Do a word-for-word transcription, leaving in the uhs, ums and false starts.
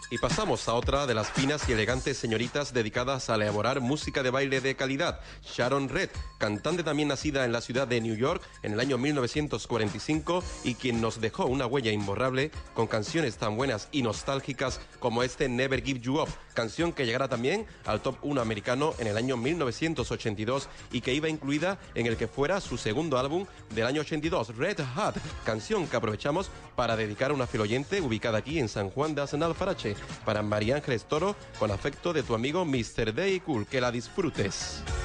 Y pasamos a otra de las finas y elegantes señoritas dedicadas a elaborar música de baile de calidad, Sharon Redd, cantante también nacida en la ciudad de New York en el año mil novecientos cuarenta y cinco y quien nos dejó una huella imborrable con canciones tan buenas y nostálgicas como este Never Give You Up, canción que llegará también al top uno americano en el año mil novecientos ochenta y dos y que iba incluida en el que fuera su segundo álbum del año ochenta y dos, Red Hot, canción que aprovechamos para dedicar a una fiel oyente ubicada aquí en San Juan de Aznalfarache, para María Ángeles Toro, con afecto de tu amigo mister Day Cool. Que la disfrutes.